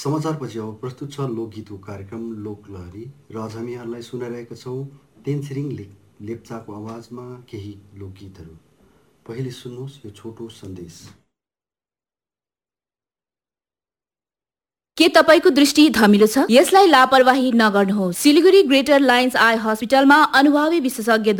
समाचारपछि अब प्रस्तुत छ लोकगीतको कार्यक्रम लोकलहरी र आज हामीहरूलाई सुनाइरहेका छौँ तेनछिरिङ लेप्चाको आवाजमा केही लोकगीतहरू। पहिले सुन्नुहोस् यो छोटो सन्देश। के तपाईको दृष्टि धमिलो छ? यसलाई लापरवाही नगर्नुहोस्। सिलिगुडी ग्रेटर लाइन्स आई हस्पिटलमा अनुभवी विशेषज्ञ